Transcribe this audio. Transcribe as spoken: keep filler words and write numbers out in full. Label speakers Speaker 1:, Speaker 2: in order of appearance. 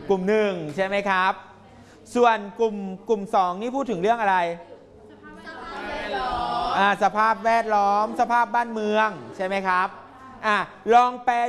Speaker 1: กลุ่มหนึ่งใช่ไหมครับส่วนกลุ่มกลุ่มสองนี่พูดถึงเรื่องอะไรสภาพแวดล้อมสภาพบ้านเมืองใช่ไหมครับอ่ะลองแปล